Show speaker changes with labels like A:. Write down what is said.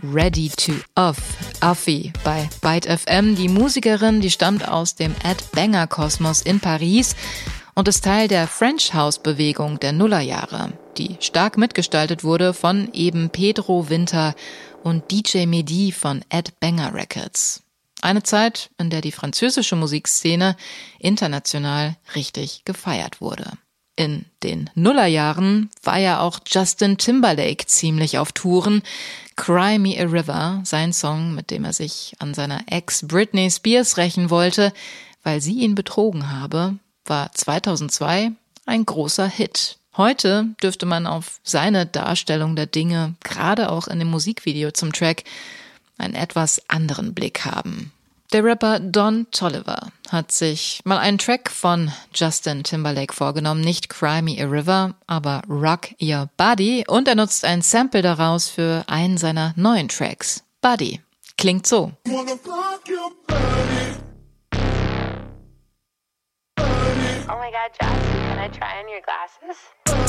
A: Ready to Off, Uffie bei Byte FM. Die Musikerin, die stammt aus dem Ed Banger-Kosmos in Paris und ist Teil der French House-Bewegung der Nullerjahre, die stark mitgestaltet wurde von eben Pedro Winter und DJ Mehdi von Ed Banger Records. Eine Zeit, in der die französische Musikszene international richtig gefeiert wurde. In den Nullerjahren war ja auch Justin Timberlake ziemlich auf Touren. Cry Me a River, sein Song, mit dem er sich an seiner Ex Britney Spears rächen wollte, weil sie ihn betrogen habe, war 2002 ein großer Hit. Heute dürfte man auf seine Darstellung der Dinge, gerade auch in dem Musikvideo zum Track, einen etwas anderen Blick haben. Der Rapper Don Toliver hat sich mal einen Track von Justin Timberlake vorgenommen, nicht Cry Me a River, aber Rock Your Body, und er nutzt ein Sample daraus für einen seiner neuen Tracks. Body klingt so.
B: Oh my God, Justin, can I try on your glasses?